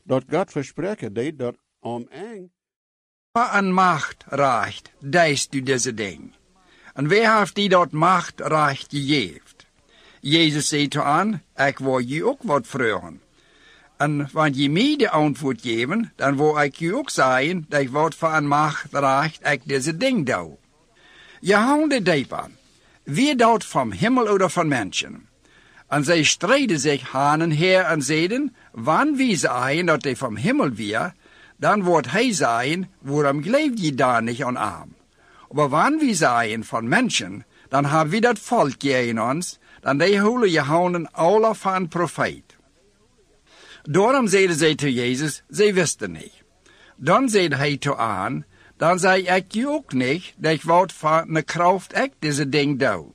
dat God verspreken deed dat om eng an macht reicht, deist du deze ding. En wie heeft die dat macht reicht gegeven? Jezus zei toe aan, ik wil je ook wat vragen. En wanneer je mij de antwoord geven, dan wil ik je ook zeggen, dat wat voor een macht reicht ik deze ding doe. Je houdt de diep aan. Wie doet van hemel of van mensen? En zij strijden zich haan en her en zeiden, wanneer wie zeggen dat hij van hemel weer, dan wordt hij zeggen, waarom geloof je daar niet aan hem? Maar wanneer we zeggen van mensen, dan hebben we dat volk in ons, dan die houden je handen alle van profeet. Daarom zeiden zij te Jezus, zij wisten niet. Dan zei hij toe aan, dan zei ik je ook niet, dat wat van een kracht ik deze ding doe.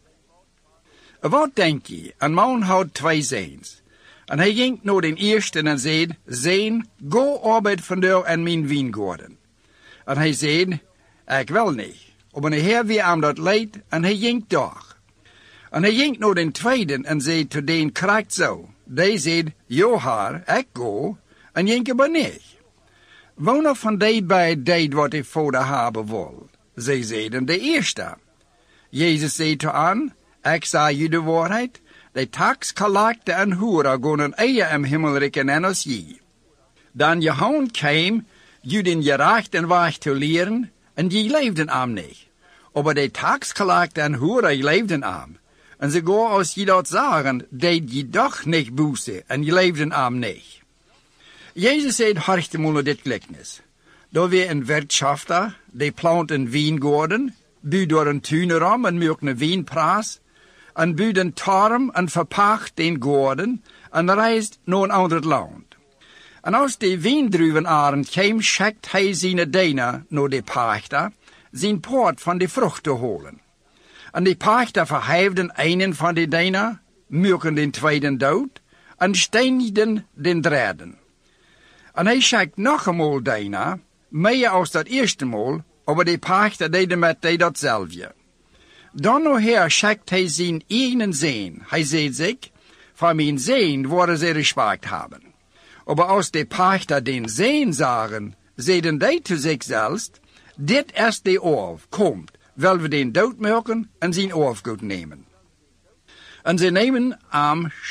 Wat denk je? Een man had 2 zoons. En hij ging naar den eerste en zei, zoon, go arbeid vandaag in mijn wijngaarden. En hij zei, ik wil niet. Maar de Heer wie hem dat leid, en hij ging toch. En hij ging naar den tweede en zei te den kracht zo. Die zei, ja Heer, ik go, en ging maar niet. Wanneer van die bij deed wat hij voor de hebben wil? Zij zeiden de eerste. Jezus zei te aan, ik zei je de waarheid, de taxcollector en hoeren gaan een eer im himmelrijk en als je. Dan je hand kwam, je den gerechten weg te leren, en die leefden am niet. Maar de taxcollector en hoeren leefden am. En ze gaan als je dat zeggen, deed je toch niet boete, en je leefden am niet. Jezus zei hartstikke dit gelijkenis. Daar weer een wirtschafter, die plant een wijngaarden, buurt door een tuineram en maakt een wijnpraat, en buurt een tarm en verpacht den gaarden, en reist naar een ander land. En als de wijndruwenarend kwam, schickt hij zijn diener naar de pachter, zijn poort van de vrucht te halen. En de pachter verheefden een van de diener, maken den tweede dood, en steenigden den derde. En hij schikt nog eenmaal diener, meer als dat eerste maal, maar de pachter deed met datzelfde. Dan nog her schikt hij zijn eigen zoon. Hij zei zich, van mijn zoon worden ze respect hebben. Maar als de pachter den zoon zagen, zeiden die te zichzelf, dit is de oorf, komt, wil we den dood maken en zijn oorfgoed nemen. En ze nemen hem